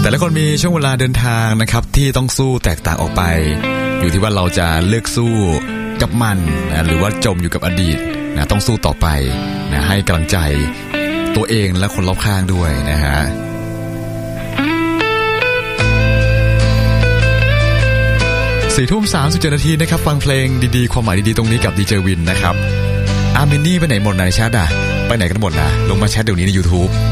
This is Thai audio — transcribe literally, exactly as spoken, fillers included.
แต่ละคนมีช่วงเวลาเดินทางนะครับที่ต้องสู้แตกต่างออกไปอยู่ที่ว่าเราจะเลือกสู้กับมันนะหรือว่าจมอยู่กับอดีตนะต้องสู้ต่อไปนะให้กำลังใจตัวเองและคนรอบข้างด้วยนะฮะสี่ทุ่มสามสิบเจ็ดนาทีนะครับฟังเพลงดีๆความหมายดีๆตรงนี้กับดีเจวินนะครับอาร์มินนี่ไปไหนหมดนะในแชทอ่ะไปไหนกันหมดนะลงมาแชทเดี๋ยวนี้ใน YouTube